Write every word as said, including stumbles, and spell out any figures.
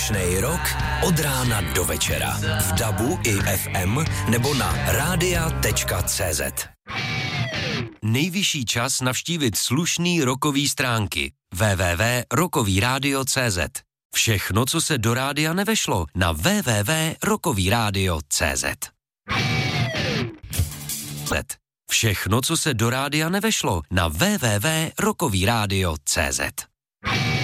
Slušnej rok od rána do večera. V dabu i ef em nebo na rádia tečka cé zet. Nejvyšší čas navštívit slušný rokový stránky. w w w tečka rokový rádio tečka cé zet. Všechno, co se do rádia nevešlo, na w w w tečka rokový rádio tečka cé zet. Všechno, co se do rádia nevešlo, na w w w tečka rokový rádio tečka cé zet.